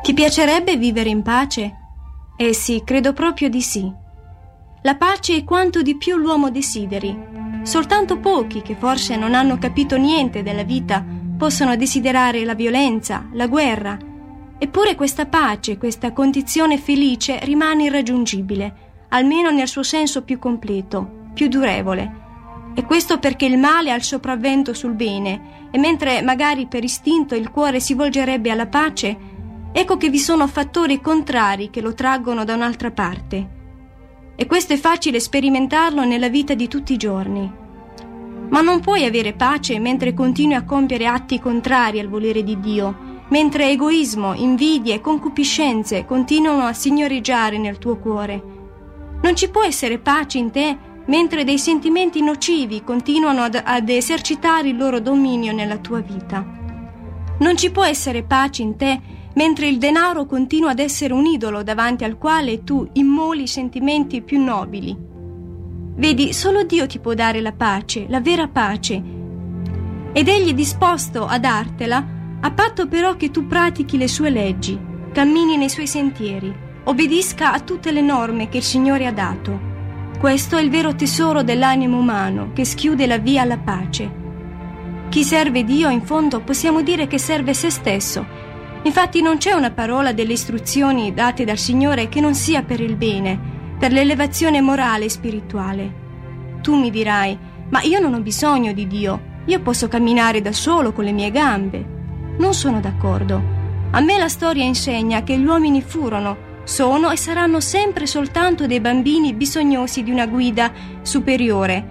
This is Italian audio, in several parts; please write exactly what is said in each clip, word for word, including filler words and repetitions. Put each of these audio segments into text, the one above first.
Ti piacerebbe vivere in pace? Eh sì, credo proprio di sì. La pace è quanto di più l'uomo desideri. Soltanto pochi, che forse non hanno capito niente della vita, possono desiderare la violenza, la guerra. Eppure questa pace, questa condizione felice rimane irraggiungibile, almeno nel suo senso più completo, più durevole. E questo perché il male ha il sopravvento sul bene, e mentre magari per istinto il cuore si volgerebbe alla pace, ecco che vi sono fattori contrari che lo traggono da un'altra parte. E questo è facile sperimentarlo nella vita di tutti i giorni. Ma non puoi avere pace mentre continui a compiere atti contrari al volere di Dio, mentre egoismo, invidie e concupiscenze continuano a signoreggiare nel tuo cuore. Non ci può essere pace in te mentre dei sentimenti nocivi continuano ad, ad esercitare il loro dominio nella tua vita. Non ci può essere pace in te mentre il denaro continua ad essere un idolo davanti al quale tu immoli i sentimenti più nobili. Vedi, solo Dio ti può dare la pace, la vera pace, ed Egli è disposto a dartela, a patto però che tu pratichi le sue leggi, cammini nei suoi sentieri, obbedisca a tutte le norme che il Signore ha dato. Questo è il vero tesoro dell'animo umano che schiude la via alla pace. Chi serve Dio, in fondo, possiamo dire che serve se stesso. Infatti non c'è una parola delle istruzioni date dal Signore che non sia per il bene, per l'elevazione morale e spirituale. Tu mi dirai, ma io non ho bisogno di Dio, io posso camminare da solo con le mie gambe. Non sono d'accordo. A me la storia insegna che gli uomini furono, sono e saranno sempre soltanto dei bambini bisognosi di una guida superiore.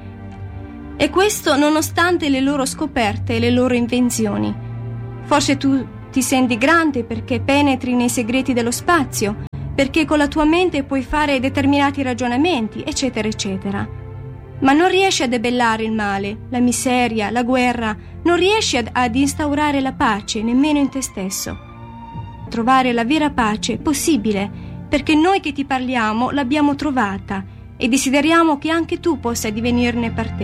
E questo nonostante le loro scoperte e le loro invenzioni. Forse tu ti senti grande perché penetri nei segreti dello spazio, perché con la tua mente puoi fare determinati ragionamenti, eccetera, eccetera. Ma non riesci a debellare il male, la miseria, la guerra, non riesci ad, ad instaurare la pace nemmeno in te stesso. Trovare la vera pace è possibile, perché noi che ti parliamo l'abbiamo trovata e desideriamo che anche tu possa divenirne parte.